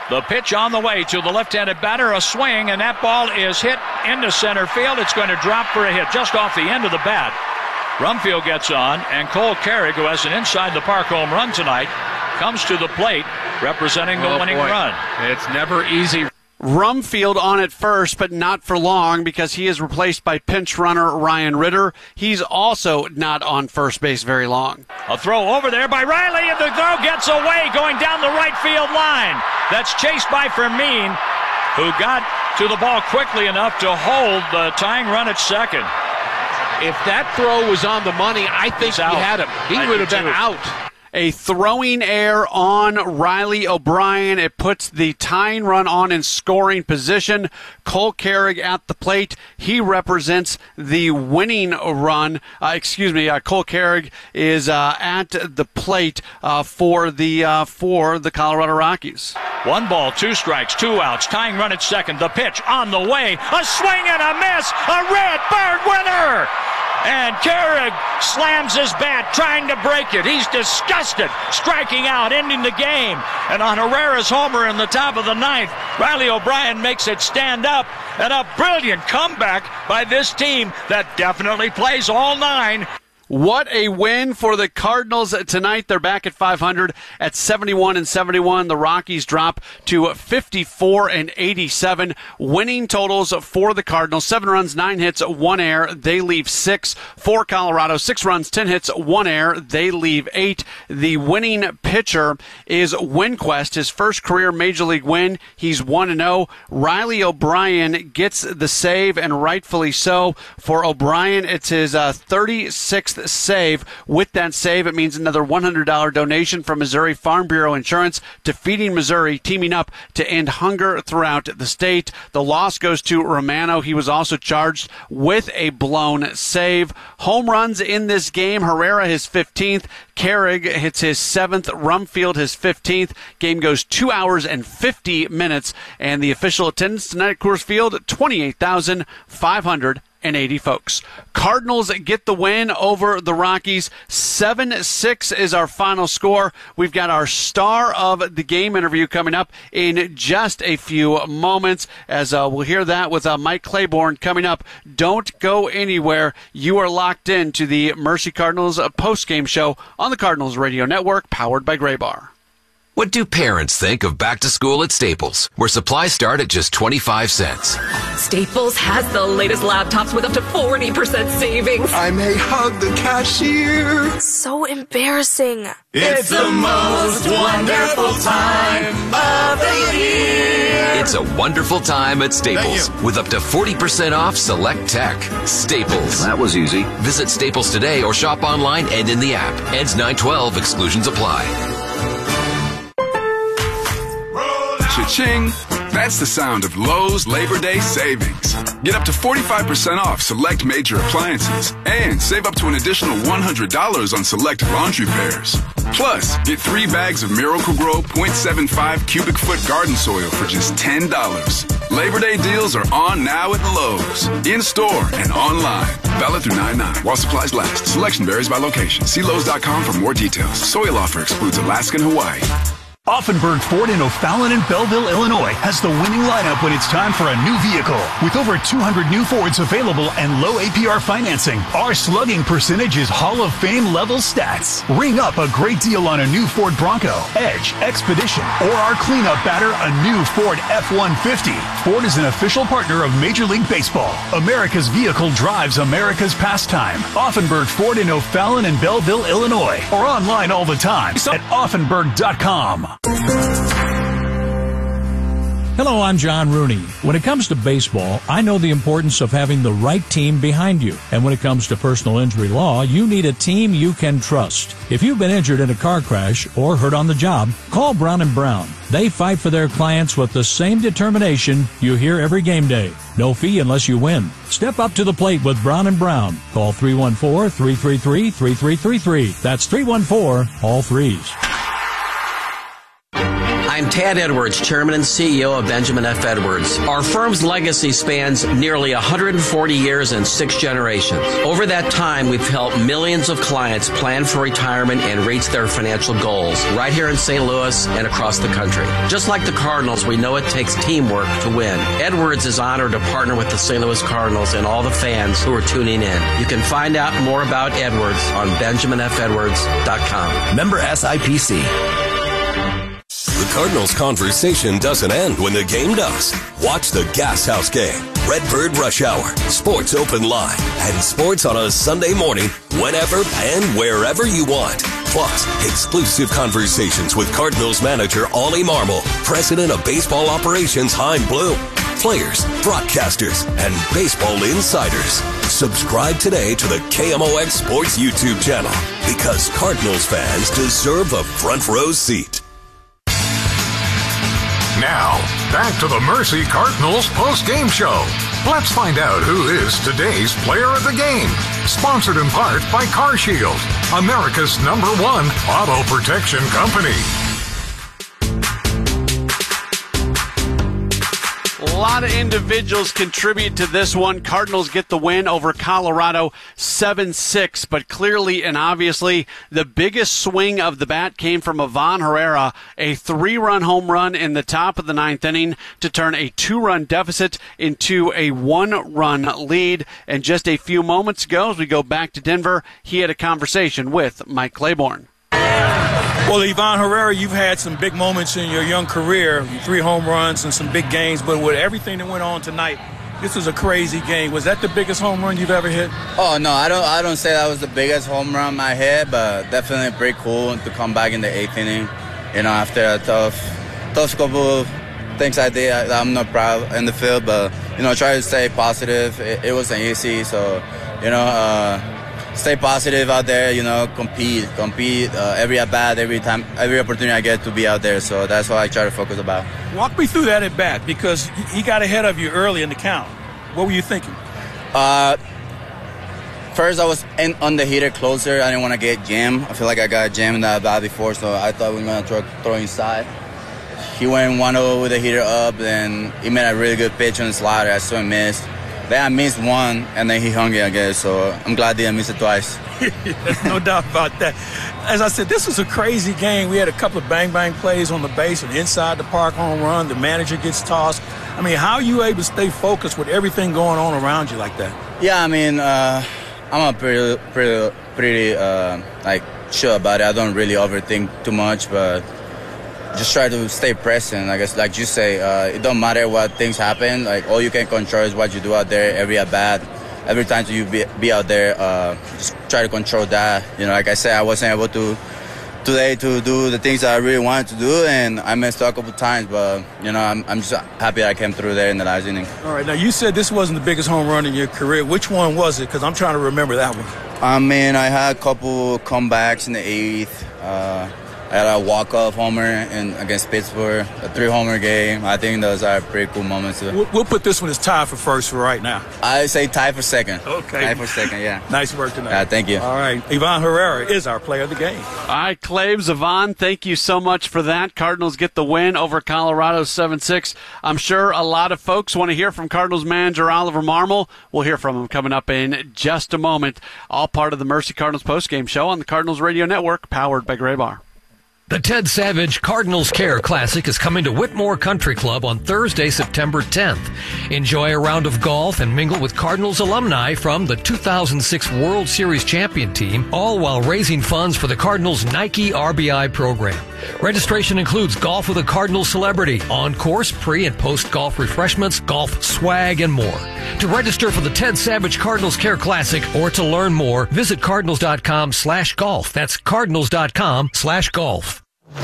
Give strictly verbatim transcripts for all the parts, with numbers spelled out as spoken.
The pitch on the way to the left-handed batter, a swing, and that ball is hit into center field. It's going to drop for a hit just off the end of the bat. Rumfield gets on, and Cole Carrig, who has an inside-the-park home run tonight, comes to the plate representing the oh, winning boy. run. It's never easy. Rumfield on at first, but not for long because he is replaced by pinch runner Ryan Ritter. He's also not on first base very long. A throw over there by Riley, and the throw gets away going down the right field line. That's chased by Fermin, who got to the ball quickly enough to hold the tying run at second. If that throw was on the money, I think he had him. He I would have been too. out. A throwing error on Riley O'Brien. It puts the tying run on in scoring position. Cole Carrig at the plate. He represents the winning run. Uh, excuse me. Uh, Cole Carrig is uh, at the plate uh, for the uh, for the Colorado Rockies. One ball, two strikes, two outs. Tying run at second. The pitch on the way. A swing and a miss. A red bird winner. And Carrig slams his bat, trying to break it. He's disgusted, striking out, ending the game. And on Herrera's homer in the top of the ninth, Riley O'Brien makes it stand up. And a brilliant comeback by this team that definitely plays all nine. What a win for the Cardinals tonight. They're back at five hundred at seventy-one and seventy-one. The Rockies drop to fifty-four and eighty-seven. Winning totals for the Cardinals: seven runs, nine hits, one error. They leave six. For Colorado, six runs, ten hits, one error. They leave eight. The winning pitcher is Winquist, his first career Major League win. He's one and oh. Riley O'Brien gets the save, and rightfully so. For O'Brien, it's his uh, thirty-sixth save. With that save, it means another one hundred dollars donation from Missouri Farm Bureau Insurance to Feeding Missouri, teaming up to end hunger throughout the state. The loss goes to Romano. He was also charged with a blown save. Home runs in this game: Herrera his fifteenth, Carrig hits his seventh, Rumfield his fifteenth. Game goes two hours and fifty minutes, and the official attendance tonight at Coors Field, twenty-eight thousand five hundred eighty folks. Cardinals get the win over the Rockies. seven six is our final score. We've got our star of the game interview coming up in just a few moments, as uh, we'll hear that with uh, Mike Claiborne coming up. Don't go anywhere. You are locked in to the Mercy Cardinals post-game show on the Cardinals Radio Network, powered by Gray Bar. What do parents think of back to school at Staples, where supplies start at just twenty-five cents? Staples has the latest laptops with up to forty percent savings. I may hug the cashier. So embarrassing. It's the most wonderful time of the year. It's a wonderful time at Staples with up to forty percent off select tech. Staples. That was easy. Visit Staples today or shop online and in the app. Ends nine twelve. Exclusions apply. Cha-ching! That's the sound of Lowe's Labor Day savings. Get up to forty-five percent off select major appliances and save up to an additional one hundred dollars on select laundry pairs. Plus, get three bags of Miracle-Gro point seven five cubic foot garden soil for just ten dollars. Labor Day deals are on now at Lowe's, in-store and online. Valid through nine nine while supplies last. Selection varies by location. See Lowe's dot com for more details. Soil offer excludes Alaska and Hawaii. Offenburg Ford in O'Fallon and Belleville, Illinois has the winning lineup when it's time for a new vehicle. With over two hundred new Fords available and low A P R financing, our slugging percentage is Hall of Fame level stats. Ring up a great deal on a new Ford Bronco, Edge, Expedition, or our cleanup batter, a new Ford F one fifty. Ford is an official partner of Major League Baseball. America's vehicle drives America's pastime. Offenburg Ford in O'Fallon and Belleville, Illinois, or online all the time at offenburg dot com. Hello, I'm John Rooney. When it comes to baseball, I know the importance of having the right team behind you. And when it comes to personal injury law, you need a team you can trust. If you've been injured in a car crash or hurt on the job, call Brown and Brown. They fight for their clients with the same determination you hear every game day. No fee unless you win. Step up to the plate with Brown and Brown. Call three one four, three three three, three three three three. That's three one four, all threes. I'm Tad Edwards, Chairman and C E O of Benjamin F. Edwards. Our firm's legacy spans nearly one hundred forty years and six generations. Over that time, we've helped millions of clients plan for retirement and reach their financial goals right here in Saint Louis and across the country. Just like the Cardinals, we know it takes teamwork to win. Edwards is honored to partner with the Saint Louis Cardinals and all the fans who are tuning in. You can find out more about Edwards on benjamin f edwards dot com. Member S I P C. The Cardinals conversation doesn't end when the game does. Watch the Gas House Game, Redbird Rush Hour, Sports Open Line, and sports on a Sunday morning whenever and wherever you want. Plus, exclusive conversations with Cardinals manager Ollie Marmol, president of baseball operations Chaim Bloom, players, broadcasters, and baseball insiders. Subscribe today to the K M O X Sports YouTube channel because Cardinals fans deserve a front row seat. Now, back to the Mercy Cardinals post-game show. Let's find out who is today's player of the game. Sponsored in part by CarShield, America's number one auto protection company. A lot of individuals contribute to this one. Cardinals get the win over Colorado seven six, but clearly and obviously the biggest swing of the bat came from Ivan Herrera, a three-run home run in the top of the ninth inning to turn a two-run deficit into a one-run lead. And just a few moments ago, as we go back to Denver, he had a conversation with Mike Claiborne. Well, Ivan Herrera, you've had some big moments in your young career, three home runs and some big games, but with everything that went on tonight, this was a crazy game. Was that the biggest home run you've ever hit? Oh, no, I don't I don't say that was the biggest home run I hit, but definitely pretty cool to come back in the eighth inning, you know, after a tough, tough couple of things I did. I, I'm not proud in the field, but, you know, try to stay positive. It, it wasn't easy, so, you know, uh, stay positive out there, you know, compete, compete uh, every at bat, every time, every opportunity I get to be out there. So that's what I try to focus about. Walk me through that at bat because he got ahead of you early in the count. What were you thinking? Uh, first, I was in, on the hitter closer. I didn't want to get jammed. I feel like I got jammed in that bat before, so I thought we were going to throw, throw inside. He went one oh with the hitter up, and he made a really good pitch on the slider. I saw him miss. Then I missed one, and then he hung it again, so I'm glad I didn't miss it twice. There's no doubt about that. As I said, this was a crazy game. We had a couple of bang-bang plays on the base, an inside-the-park home run. The manager gets tossed. I mean, how are you able to stay focused with everything going on around you like that? Yeah, I mean, uh, I'm a pretty, pretty, pretty uh, like, sure about it. I don't really overthink too much, but just try to stay present. I guess, like you say, uh, it don't matter what things happen. Like, all you can control is what you do out there every at bat. Every time you be, be out there, uh, just try to control that. You know, like I said, I wasn't able to today to do the things that I really wanted to do, and I messed up a couple times. But you know, I'm I'm just happy I came through there in the last inning. All right, now you said this wasn't the biggest home run in your career. Which one was it? Because I'm trying to remember that one. I mean, I had a couple comebacks in the eighth. Uh, I had a walk-off homer in, against Pittsburgh, a three-homer game. I think those are pretty cool moments. We'll, we'll put this one as tied for first for right now. I say tie for second. Okay. Tie for second, yeah. Nice work tonight. Yeah, thank you. All right. Ivan Herrera is our player of the game. All right, Claves, Ivan, thank you so much for that. Cardinals get the win over Colorado seven six. I'm sure a lot of folks want to hear from Cardinals manager Oliver Marmol. We'll hear from him coming up in just a moment. All part of the Mercy Cardinals postgame show on the Cardinals Radio Network, powered by Graybar. The Ted Savage Cardinals Care Classic is coming to Whitmore Country Club on Thursday, September tenth. Enjoy a round of golf and mingle with Cardinals alumni from the two thousand six World Series champion team, all while raising funds for the Cardinals Nike R B I program. Registration includes golf with a Cardinals celebrity, on-course, pre- and post-golf refreshments, golf swag, and more. To register for the Ted Savage Cardinals Care Classic or to learn more, visit cardinals.com slash golf. That's cardinals.com slash golf.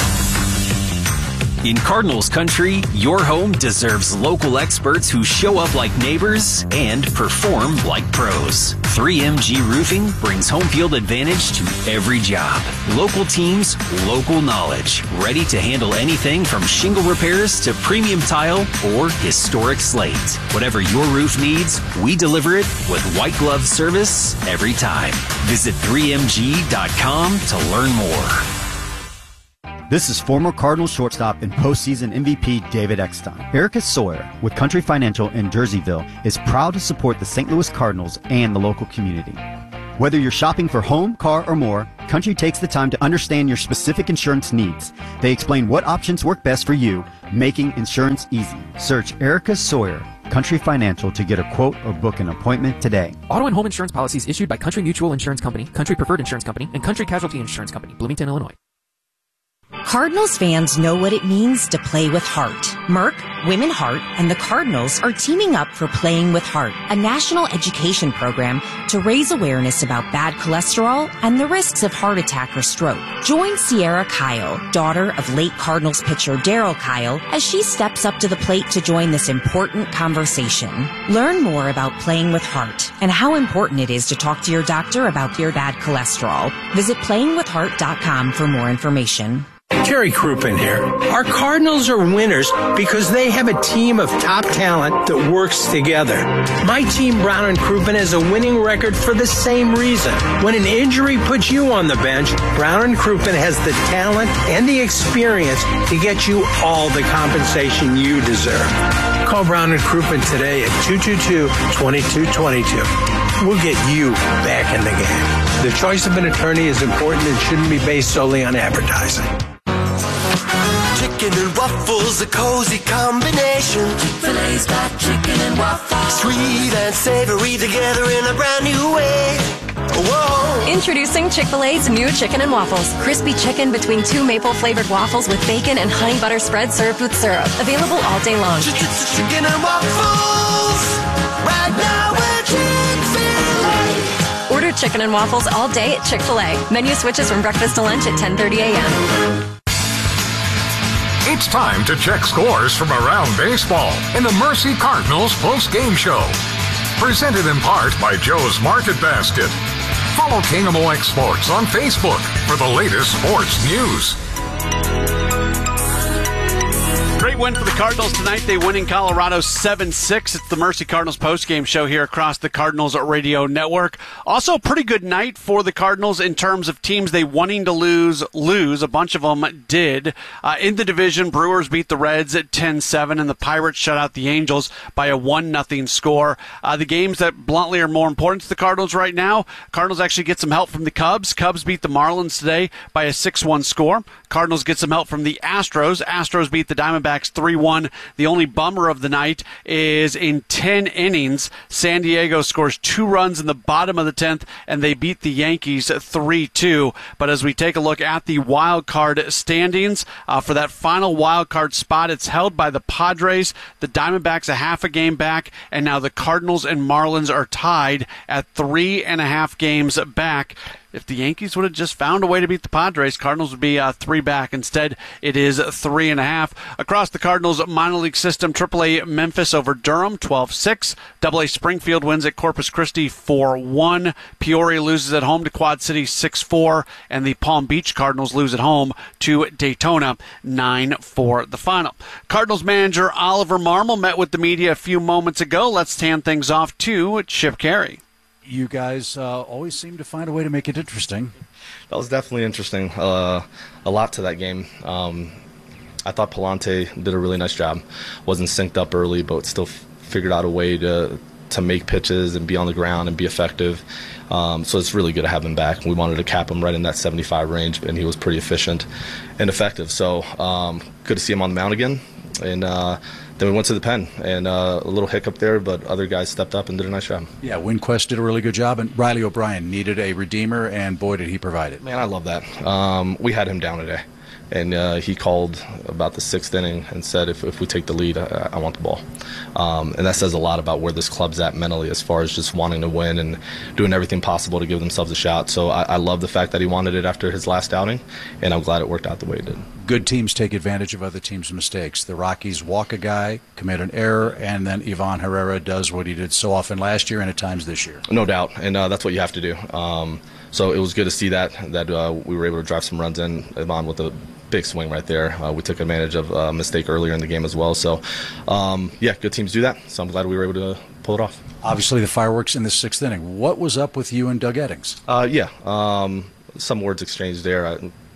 In Cardinals country, your home deserves local experts who show up like neighbors and perform like pros. three M G Roofing brings home field advantage to every job. Local teams, local knowledge. Ready to handle anything from shingle repairs to premium tile or historic slate. Whatever your roof needs, we deliver it with white glove service every time. Visit three M G dot com to learn more. This is former Cardinals shortstop and postseason M V P David Eckstein. Erica Sawyer with Country Financial in Jerseyville is proud to support the Saint Louis Cardinals and the local community. Whether you're shopping for home, car, or more, Country takes the time to understand your specific insurance needs. They explain what options work best for you, making insurance easy. Search Erica Sawyer, Country Financial to get a quote or book an appointment today. Auto and home insurance policies issued by Country Mutual Insurance Company, Country Preferred Insurance Company, and Country Casualty Insurance Company, Bloomington, Illinois. Cardinals fans know what it means to play with heart. Merck, Women Heart, and the Cardinals are teaming up for Playing with Heart, a national education program to raise awareness about bad cholesterol and the risks of heart attack or stroke. Join Sierra Kyle, daughter of late Cardinals pitcher Darryl Kyle, as she steps up to the plate to join this important conversation. Learn more about Playing with Heart and how important it is to talk to your doctor about your bad cholesterol. Visit playing with heart dot com for more information. Terry Crouppen here. Our Cardinals are winners because they have a team of top talent that works together. My team, Brown and Crouppen, has a winning record for the same reason. When an injury puts you on the bench, Brown and Crouppen has the talent and the experience to get you all the compensation you deserve. Call Brown and Crouppen today at two two two, two two two two. We'll get you back in the game. The choice of an attorney is important and shouldn't be based solely on advertising. Chicken and waffles, a cozy combination. Chick-fil-A's got chicken and waffles. Sweet and savory together in a brand new way. Whoa. Introducing Chick-fil-A's new chicken and waffles. Crispy chicken between two maple-flavored waffles with bacon and honey butter spread served with syrup. Available all day long. Chicken and waffles. Right now we're Chick-fil-A. Order chicken and waffles all day at Chick-fil-A. Menu switches from breakfast to lunch at ten thirty a.m. It's time to check scores from around baseball in the Mercy Cardinals post-game show. Presented in part by Joe's Market Basket. Follow K M O X Sports on Facebook for the latest sports news. Great win for the Cardinals tonight. They win in Colorado seven six. It's the Mercy Cardinals postgame show here across the Cardinals Radio Network. Also, a pretty good night for the Cardinals in terms of teams they wanting to lose, lose. A bunch of them did. Uh, in the division, Brewers beat the Reds at ten seven, and the Pirates shut out the Angels by a one nothing score. Uh, the games that bluntly are more important to the Cardinals right now, Cardinals actually get some help from the Cubs. Cubs beat the Marlins today by a six one score. Cardinals get some help from the Astros. Astros beat the Diamondbacks three one. The only bummer of the night is in ten innings, San Diego scores two runs in the bottom of the tenth, and they beat the Yankees three two. But as we take a look at the wild card standings, uh, for that final wild card spot, it's held by the Padres. The Diamondbacks a half a game back, and now the Cardinals and Marlins are tied at three and a half games back. If the Yankees would have just found a way to beat the Padres, Cardinals would be uh, three back. Instead, it is three and a half. Across the Cardinals minor league system, triple A Memphis over Durham, twelve six. double A Springfield wins at Corpus Christi four one. Peoria loses at home to Quad City six four. And the Palm Beach Cardinals lose at home to Daytona nine four the final. Cardinals manager Oliver Marmol met with the media a few moments ago. Let's hand things off to Chip Caray. You guys uh, always seem to find a way to make it interesting. That was definitely interesting. Uh, a lot to that game. Um, I thought Palante did a really nice job. Wasn't synced up early, but still f- figured out a way to to make pitches and be on the ground and be effective. Um, so it's really good to have him back. We wanted to cap him right in that seventy-five range, and he was pretty efficient and effective. So um, good to see him on the mound again. And uh, then we went to the pen, and uh, a little hiccup there, but other guys stepped up and did a nice job. Yeah, Winquest did a really good job, and Riley O'Brien needed a redeemer, and boy, did he provide it. Man, I love that. Um, we had him down today, and uh, he called about the sixth inning and said, if, if we take the lead, I, I want the ball. Um, and that says a lot about where this club's at mentally as far as just wanting to win and doing everything possible to give themselves a shot. So I, I love the fact that he wanted it after his last outing, and I'm glad it worked out the way it did. Good teams take advantage of other teams' mistakes. The Rockies walk a guy, commit an error, and then Ivan Herrera does what he did so often last year and at times this year. No doubt, and uh, that's what you have to do. Um, so it was good to see that, that uh, we were able to drive some runs in. Ivan with a big swing right there. Uh, we took advantage of a mistake earlier in the game as well. So, um, yeah, good teams do that. So I'm glad we were able to pull it off. Obviously, the fireworks in the sixth inning. What was up with you and Doug Eddings? Uh, yeah, um, some words exchanged there. I,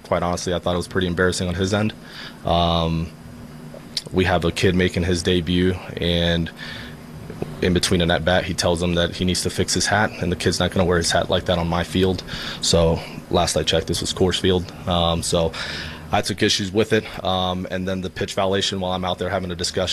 quite honestly, I thought it was pretty embarrassing on his end. Um, we have a kid making his debut, and in between an at-bat, he tells him that he needs to fix his hat, and the kid's not going to wear his hat like that on my field. So last I checked, this was Coors Field. Um, so I took issues with it, um, and then the pitch violation while I'm out there having a discussion